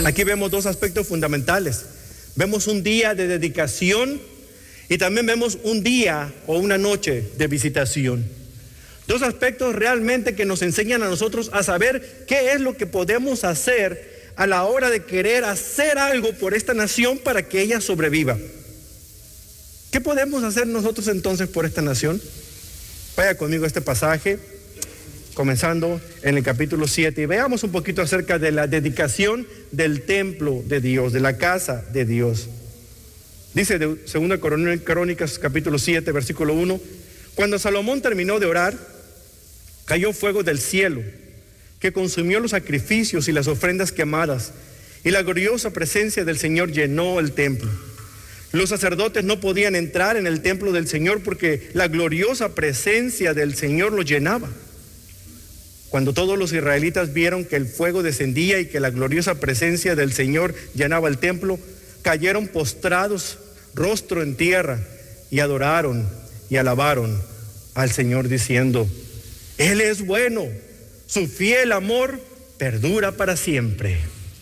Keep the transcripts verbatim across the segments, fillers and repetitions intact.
Aquí vemos dos aspectos fundamentales. Vemos un día de dedicación y también vemos un día o una noche de visitación. Dos aspectos realmente que nos enseñan a nosotros a saber qué es lo que podemos hacer a la hora de querer hacer algo por esta nación para que ella sobreviva. ¿Qué podemos hacer nosotros entonces por esta nación? Vaya conmigo a este pasaje, comenzando en el capítulo siete, y veamos un poquito acerca de la dedicación del templo de Dios, de la casa de Dios. Dice de Segunda Crónicas, capítulo siete, versículo uno, cuando Salomón terminó de orar, cayó fuego del cielo, que consumió los sacrificios y las ofrendas quemadas, y la gloriosa presencia del Señor llenó el templo. Los sacerdotes no podían entrar en el templo del Señor porque la gloriosa presencia del Señor los llenaba. Cuando todos los israelitas vieron que el fuego descendía y que la gloriosa presencia del Señor llenaba el templo, cayeron postrados, rostro en tierra, y adoraron y alabaron al Señor diciendo: Él es bueno, su fiel amor perdura para siempre.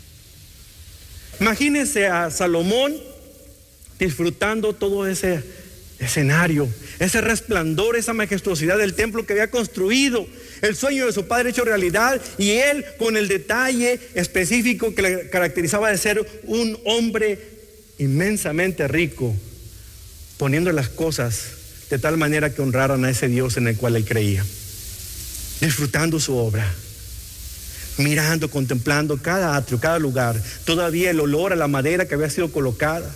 Imagínense a Salomón disfrutando todo ese escenario, ese resplandor, esa majestuosidad del templo que había construido, el sueño de su padre hecho realidad, y él con el detalle específico que le caracterizaba de ser un hombre inmensamente rico, poniendo las cosas de tal manera que honraran a ese Dios en el cual él creía, disfrutando su obra, mirando, contemplando cada atrio, cada lugar, todavía el olor a la madera que había sido colocada,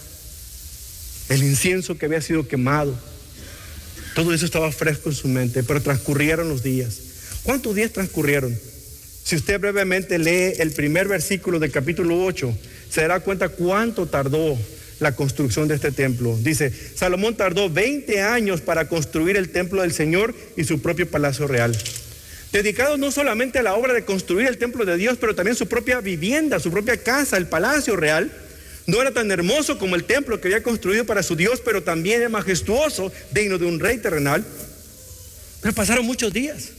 el incienso que había sido quemado, todo eso estaba fresco en su mente. Pero transcurrieron los días. ¿Cuántos días transcurrieron? Si usted brevemente lee el primer versículo del capítulo ocho, se dará cuenta cuánto tardó la construcción de este templo. Dice, Salomón tardó veinte años para construir el templo del Señor y su propio palacio real, dedicado no solamente a la obra de construir el templo de Dios, pero también su propia vivienda, su propia casa, el palacio real. No era tan hermoso como el templo que había construido para su Dios, pero también es majestuoso, digno de un rey terrenal. Pero pasaron muchos días.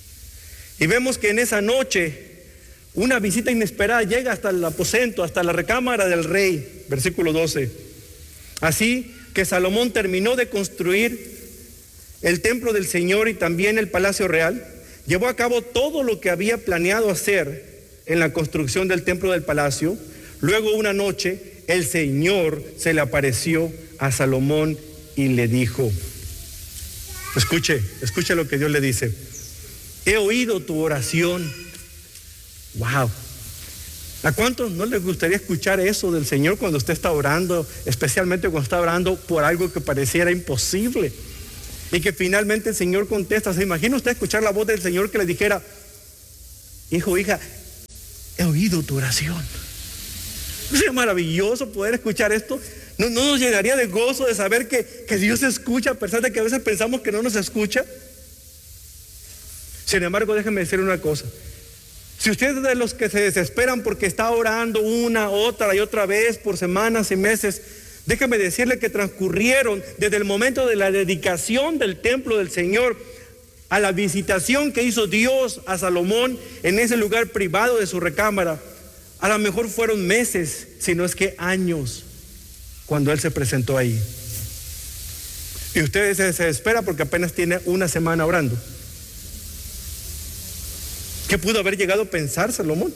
Y vemos que en esa noche una visita inesperada llega hasta el aposento, hasta la recámara del rey. Versículo doce. Así que Salomón terminó de construir el templo del Señor y también el palacio real. Llevó a cabo todo lo que había planeado hacer en la construcción del templo del palacio. Luego una noche el Señor se le apareció a Salomón y le dijo, escuche, escuche lo que Dios le dice: he oído tu oración. Wow. ¿A cuántos no les gustaría escuchar eso del Señor cuando usted está orando, especialmente cuando está orando por algo que pareciera imposible? Y que finalmente el Señor contesta. ¿Se imagina usted escuchar la voz del Señor que le dijera: hijo, hija, he oído tu oración? ¿No sería maravilloso poder escuchar esto? ¿No, no nos llenaría de gozo de saber que, que Dios escucha, a pesar de que a veces pensamos que no nos escucha? Sin embargo, déjenme decir una cosa. Si usted es de los que se desesperan porque está orando una, otra y otra vez por semanas y meses, déjeme decirle que transcurrieron desde el momento de la dedicación del templo del Señor a la visitación que hizo Dios a Salomón en ese lugar privado de su recámara. A lo mejor fueron meses, si no es que años, cuando él se presentó ahí. Y usted se desespera porque apenas tiene una semana orando. ¿Qué pudo haber llegado a pensar Salomón?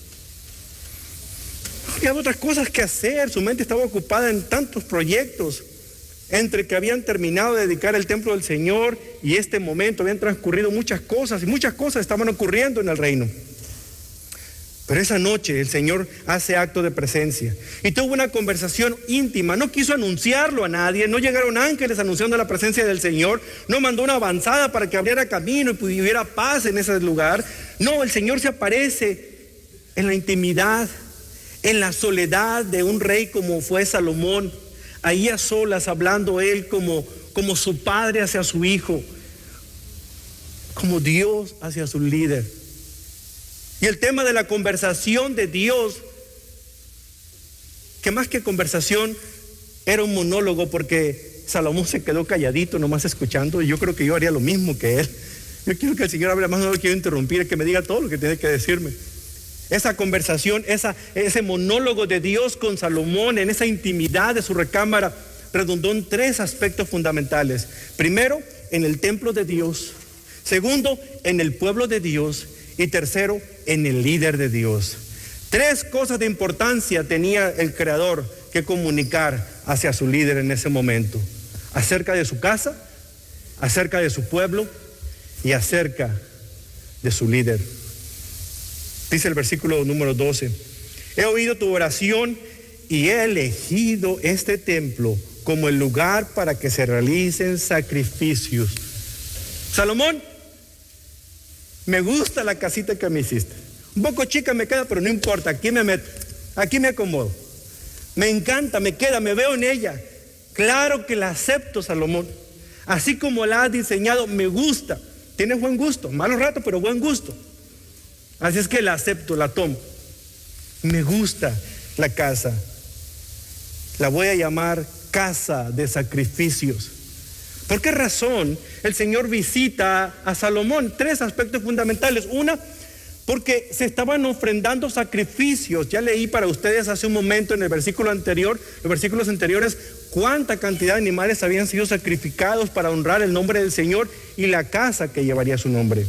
Había otras cosas que hacer. Su mente estaba ocupada en tantos proyectos. Entre que habían terminado de dedicar el templo del Señor y este momento habían transcurrido muchas cosas, y muchas cosas estaban ocurriendo en el reino. Pero esa noche el Señor hace acto de presencia y tuvo una conversación íntima. No quiso anunciarlo a nadie, no llegaron ángeles anunciando la presencia del Señor, no mandó una avanzada para que abriera camino y hubiera paz en ese lugar. No, el Señor se aparece en la intimidad, en la soledad de un rey como fue Salomón, ahí a solas, hablando él como, como su padre hacia su hijo, como Dios hacia su líder. Y el tema de la conversación de Dios, que más que conversación era un monólogo, porque Salomón se quedó calladito nomás escuchando, y yo creo que yo haría lo mismo que él. Yo quiero que el Señor hable más, no lo quiero interrumpir, que me diga todo lo que tiene que decirme. Esa conversación, esa, ese monólogo de Dios con Salomón en esa intimidad de su recámara redundó en tres aspectos fundamentales. Primero, en el templo de Dios. Segundo, en el pueblo de Dios. Y tercero, en el líder de Dios. Tres cosas de importancia tenía el Creador que comunicar hacia su líder en ese momento. Acerca de su casa, acerca de su pueblo y acerca de su líder. Dice el versículo número doce: he oído tu oración y he elegido este templo como el lugar para que se realicen sacrificios. Salomón, me gusta la casita que me hiciste. Un poco chica me queda, pero no importa, aquí me meto, aquí me acomodo. Me encanta, me queda, me veo en ella. Claro que la acepto, Salomón. Así como la has diseñado, me gusta. Tienes buen gusto, malos ratos, pero buen gusto. Así es que la acepto, la tomo. Me gusta la casa. La voy a llamar casa de sacrificios. ¿Por qué razón el Señor visita a Salomón? Tres aspectos fundamentales. Una, porque se estaban ofrendando sacrificios. Ya leí para ustedes hace un momento en el versículo anterior, los versículos anteriores, cuánta cantidad de animales habían sido sacrificados para honrar el nombre del Señor y la casa que llevaría su nombre.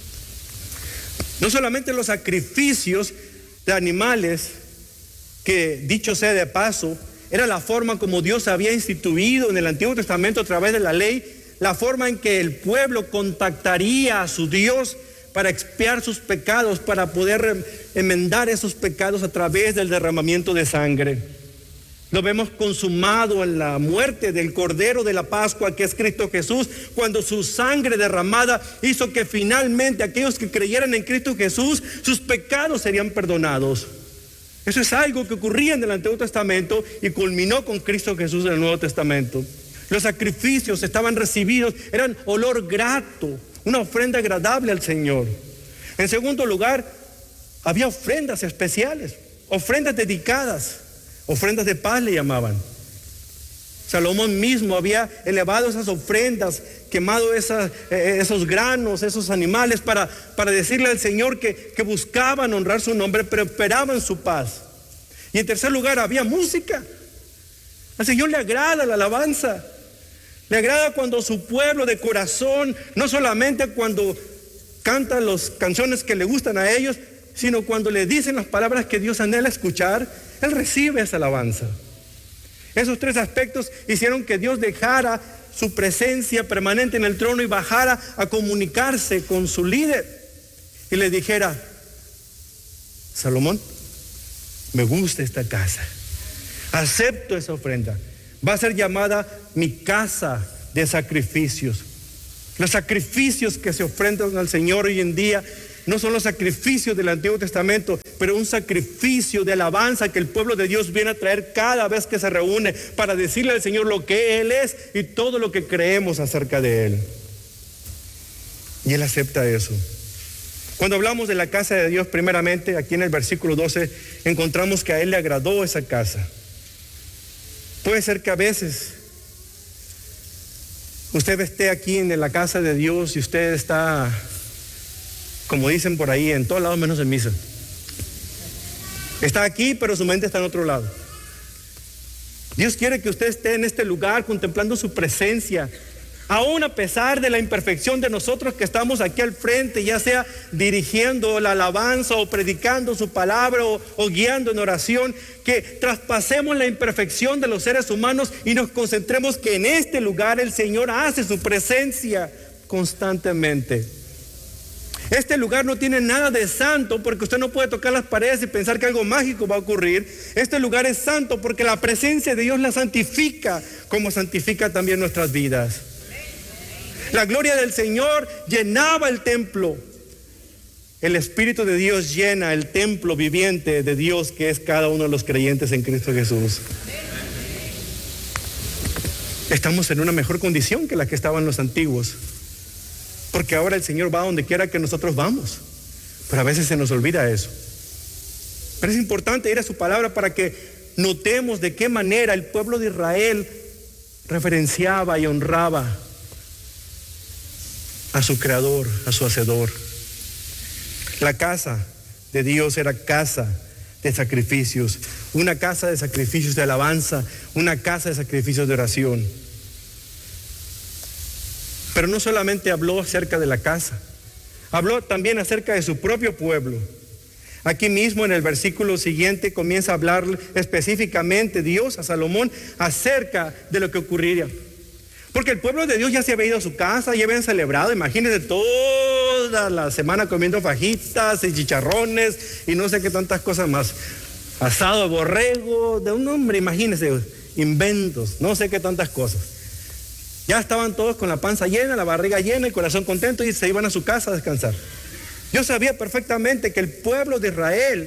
No solamente los sacrificios de animales, que dicho sea de paso, era la forma como Dios había instituido en el Antiguo Testamento a través de la ley, la forma en que el pueblo contactaría a su Dios para expiar sus pecados, para poder enmendar esos pecados a través del derramamiento de sangre. Lo vemos consumado en la muerte del Cordero de la Pascua, que es Cristo Jesús, cuando su sangre derramada hizo que finalmente aquellos que creyeran en Cristo Jesús, sus pecados serían perdonados. Eso es algo que ocurría en el Antiguo Testamento y culminó con Cristo Jesús en el Nuevo Testamento. Los sacrificios estaban recibidos, eran olor grato, una ofrenda agradable al Señor. En segundo lugar, había ofrendas especiales, ofrendas dedicadas. Ofrendas de paz le llamaban. Salomón mismo había elevado esas ofrendas, quemado esas, eh, esos granos, esos animales para, para decirle al Señor que, que buscaban honrar su nombre, pero esperaban su paz. Y en tercer lugar había música. Al Señor le agrada la alabanza. Le agrada cuando su pueblo de corazón, no solamente cuando cantan las canciones que le gustan a ellos, sino cuando le dicen las palabras que Dios anhela escuchar, Él recibe esa alabanza. Esos tres aspectos hicieron que Dios dejara su presencia permanente en el trono y bajara a comunicarse con su líder y le dijera: Salomón, me gusta esta casa, acepto esa ofrenda, va a ser llamada mi casa de sacrificios. Los sacrificios que se ofrendan al Señor hoy en día no son los sacrificios del Antiguo Testamento, pero un sacrificio de alabanza que el pueblo de Dios viene a traer cada vez que se reúne para decirle al Señor lo que Él es y todo lo que creemos acerca de Él. Y Él acepta eso. Cuando hablamos de la casa de Dios, primeramente, aquí en el versículo doce, encontramos que a Él le agradó esa casa. Puede ser que a veces usted esté aquí en la casa de Dios y usted está, como dicen por ahí, en todos lados menos en misa. Está aquí, pero su mente está en otro lado. Dios quiere que usted esté en este lugar contemplando su presencia, aún a pesar de la imperfección de nosotros que estamos aquí al frente, ya sea dirigiendo la alabanza o predicando su palabra o, o guiando en oración, que traspasemos la imperfección de los seres humanos y nos concentremos que en este lugar el Señor hace su presencia constantemente. Este lugar no tiene nada de santo porque usted no puede tocar las paredes y pensar que algo mágico va a ocurrir. Este lugar es santo porque la presencia de Dios la santifica, como santifica también nuestras vidas. La gloria del Señor llenaba el templo. El Espíritu de Dios llena el templo viviente de Dios, que es cada uno de los creyentes en Cristo Jesús. Estamos en una mejor condición que la que estaban los antiguos, porque ahora el Señor va donde quiera que nosotros vamos, pero a veces se nos olvida eso. Pero es importante ir a su palabra para que notemos de qué manera el pueblo de Israel reverenciaba y honraba a su Creador, a su Hacedor. La casa de Dios era casa de sacrificios, una casa de sacrificios de alabanza, una casa de sacrificios de oración. Pero no solamente habló acerca de la casa, habló también acerca de su propio pueblo. Aquí mismo en el versículo siguiente comienza a hablar específicamente Dios a Salomón acerca de lo que ocurriría. Porque el pueblo de Dios ya se había ido a su casa, ya habían celebrado, imagínense, toda la semana comiendo fajitas y chicharrones y no sé qué tantas cosas más. Asado de borrego, de un hombre, imagínense, inventos, no sé qué tantas cosas. Ya estaban todos con la panza llena, la barriga llena, el corazón contento y se iban a su casa a descansar. Yo sabía perfectamente que el pueblo de Israel,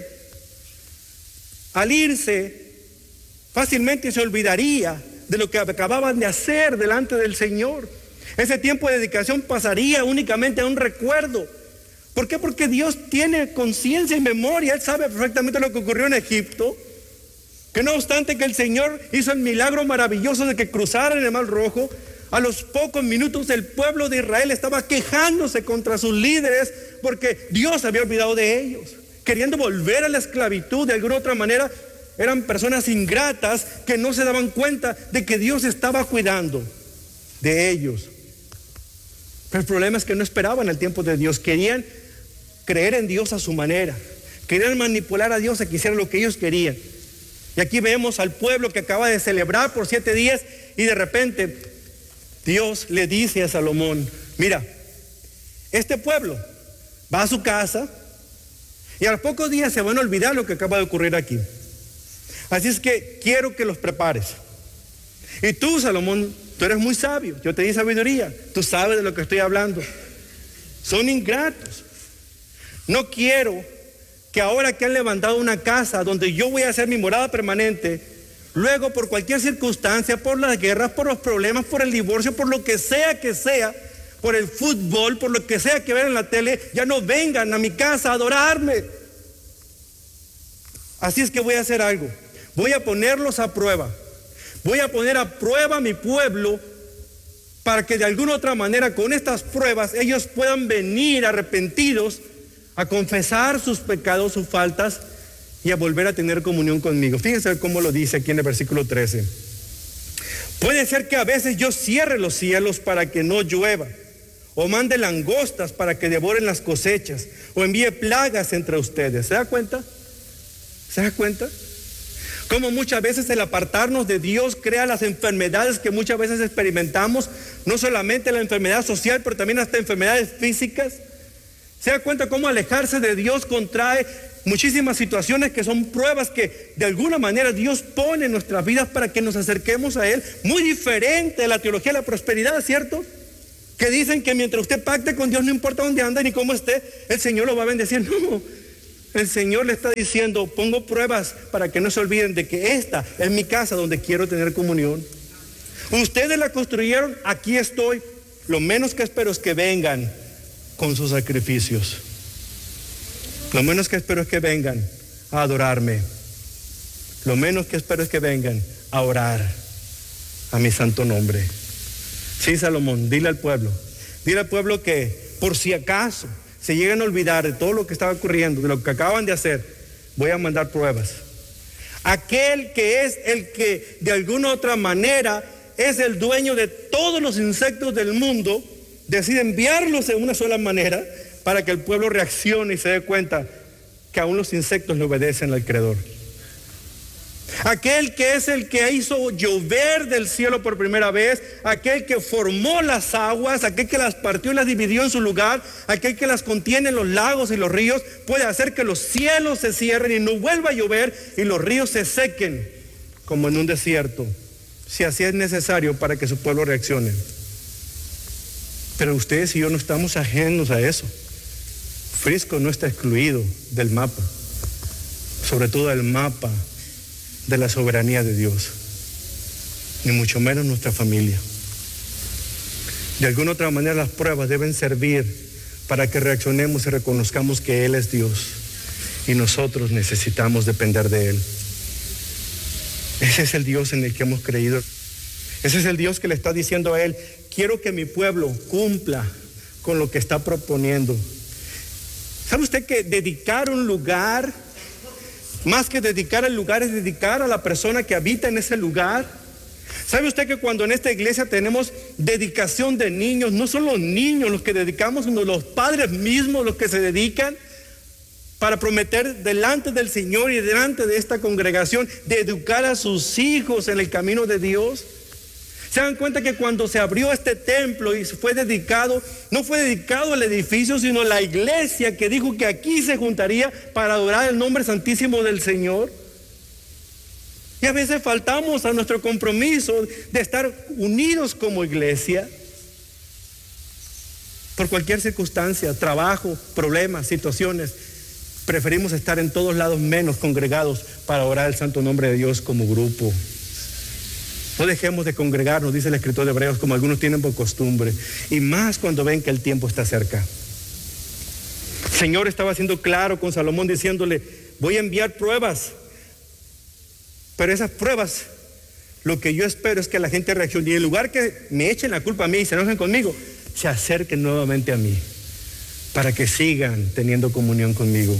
al irse, fácilmente se olvidaría de lo que acababan de hacer delante del Señor. Ese tiempo de dedicación pasaría únicamente a un recuerdo. ¿Por qué? Porque Dios tiene conciencia y memoria. Él sabe perfectamente lo que ocurrió en Egipto. Que no obstante que el Señor hizo el milagro maravilloso de que cruzaran el Mar Rojo, a los pocos minutos el pueblo de Israel estaba quejándose contra sus líderes porque Dios había olvidado de ellos, queriendo volver a la esclavitud de alguna otra manera. Eran personas ingratas que no se daban cuenta de que Dios estaba cuidando de ellos. Pero el problema es que no esperaban el tiempo de Dios. Querían creer en Dios a su manera. Querían manipular a Dios a que hiciera lo que ellos querían. Y aquí vemos al pueblo que acaba de celebrar por siete días y de repente Dios le dice a Salomón: mira, este pueblo va a su casa y a los pocos días se van a olvidar lo que acaba de ocurrir aquí. Así es que quiero que los prepares. Y tú, Salomón, tú eres muy sabio, yo te di sabiduría, tú sabes de lo que estoy hablando. Son ingratos. No quiero que ahora que han levantado una casa donde yo voy a hacer mi morada permanente, luego por cualquier circunstancia, por las guerras, por los problemas, por el divorcio, por lo que sea que sea, por el fútbol, por lo que sea que vean en la tele, ya no vengan a mi casa a adorarme. Así es que voy a hacer algo. Voy a ponerlos a prueba. Voy a poner a prueba a mi pueblo para que de alguna otra manera con estas pruebas ellos puedan venir arrepentidos a confesar sus pecados, sus faltas y a volver a tener comunión conmigo. Fíjense cómo lo dice aquí en el versículo trece. Puede ser que a veces yo cierre los cielos para que no llueva, o mande langostas para que devoren las cosechas, o envíe plagas entre ustedes. ¿Se da cuenta? ¿Se da cuenta? Como muchas veces el apartarnos de Dios crea las enfermedades que muchas veces experimentamos, no solamente la enfermedad social, pero también hasta enfermedades físicas. ¿Se da cuenta cómo alejarse de Dios contrae muchísimas situaciones que son pruebas que de alguna manera Dios pone en nuestras vidas para que nos acerquemos a Él? Muy diferente de la teología de la prosperidad, ¿cierto? Que dicen que mientras usted pacte con Dios, no importa dónde anda ni cómo esté, el Señor lo va a bendecir. No. El Señor le está diciendo: pongo pruebas para que no se olviden de que esta es mi casa donde quiero tener comunión. Ustedes la construyeron, aquí estoy. Lo menos que espero es que vengan con sus sacrificios. Lo menos que espero es que vengan a adorarme. Lo menos que espero es que vengan a orar a mi santo nombre. Sí, Salomón, dile al pueblo, dile al pueblo que por si acaso se llegan a olvidar de todo lo que estaba ocurriendo, de lo que acaban de hacer, voy a mandar pruebas. Aquel que es el que de alguna otra manera es el dueño de todos los insectos del mundo, decide enviarlos de una sola manera para que el pueblo reaccione y se dé cuenta que aún los insectos le obedecen al Creador. Aquel que es el que hizo llover del cielo por primera vez, aquel que formó las aguas, aquel que las partió y las dividió en su lugar, aquel que las contiene en los lagos y los ríos, puede hacer que los cielos se cierren y no vuelva a llover y los ríos se sequen como en un desierto, si así es necesario para que su pueblo reaccione. Pero ustedes y yo no estamos ajenos a eso. Frisco no está excluido del mapa, sobre todo del mapa de la soberanía de Dios, ni mucho menos nuestra familia. De alguna otra manera las pruebas deben servir para que reaccionemos y reconozcamos que Él es Dios y nosotros necesitamos depender de Él. Ese es el Dios en el que hemos creído. Ese es el Dios que le está diciendo a Él: quiero que mi pueblo cumpla con lo que está proponiendo. ¿Sabe usted que dedicar un lugar, más que dedicar el lugar, es dedicar a la persona que habita en ese lugar? ¿Sabe usted que cuando en esta iglesia tenemos dedicación de niños, no son los niños los que dedicamos, sino los padres mismos los que se dedican para prometer delante del Señor y delante de esta congregación de educar a sus hijos en el camino de Dios? ¿Se dan cuenta que cuando se abrió este templo y fue dedicado, no fue dedicado al edificio, sino a la iglesia que dijo que aquí se juntaría para adorar el nombre santísimo del Señor? Y a veces faltamos a nuestro compromiso de estar unidos como iglesia por cualquier circunstancia, trabajo, problemas, situaciones. Preferimos estar en todos lados menos congregados para orar el santo nombre de Dios como grupo. No dejemos de congregarnos, dice el escritor de Hebreos, como algunos tienen por costumbre, y más cuando ven que el tiempo está cerca. El Señor estaba siendo claro con Salomón diciéndole: voy a enviar pruebas, pero esas pruebas, lo que yo espero es que la gente reaccione, y en lugar que me echen la culpa a mí y se enojen conmigo, se acerquen nuevamente a mí, para que sigan teniendo comunión conmigo.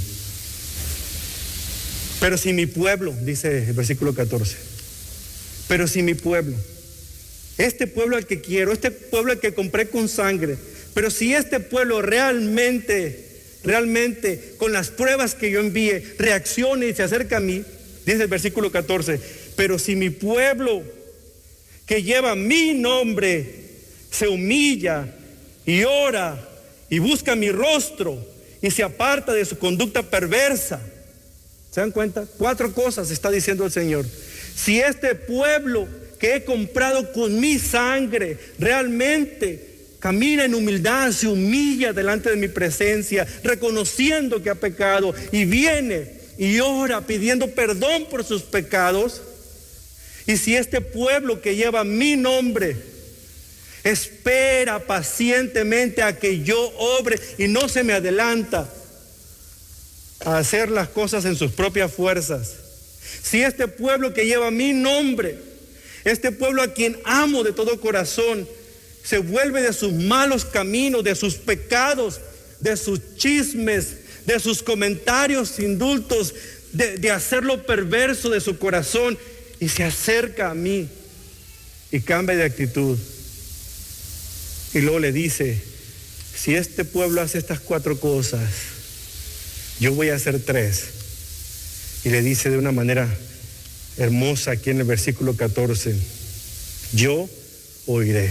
Pero si mi pueblo, dice el versículo catorce, pero si mi pueblo, este pueblo al que quiero, este pueblo al que compré con sangre, pero si este pueblo realmente, realmente con las pruebas que yo envíe, reacciona y se acerca a mí, dice el versículo catorce, pero si mi pueblo que lleva mi nombre se humilla y ora y busca mi rostro y se aparta de su conducta perversa. ¿Se dan cuenta? Cuatro cosas está diciendo el Señor. Si este pueblo que he comprado con mi sangre realmente camina en humildad, se humilla delante de mi presencia, reconociendo que ha pecado, y viene y ora pidiendo perdón por sus pecados, y si este pueblo que lleva mi nombre espera pacientemente a que yo obre y no se me adelanta a hacer las cosas en sus propias fuerzas, si este pueblo que lleva mi nombre, este pueblo a quien amo de todo corazón, se vuelve de sus malos caminos, de sus pecados, de sus chismes, de sus comentarios indultos, de, de hacer lo perverso de su corazón, y se acerca a mí y cambia de actitud, y luego le dice: si este pueblo hace estas cuatro cosas, yo voy a hacer tres. Y le dice de una manera hermosa aquí en el versículo catorce: yo oiré.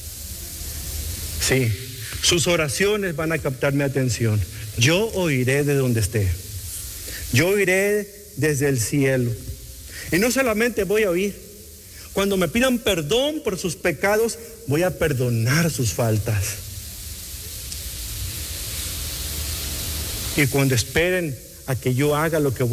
Sí, sus oraciones van a captar mi atención. Yo oiré de donde esté. Yo oiré desde el cielo. Y no solamente voy a oír. Cuando me pidan perdón por sus pecados, voy a perdonar sus faltas. Y cuando esperen a que yo haga lo que voy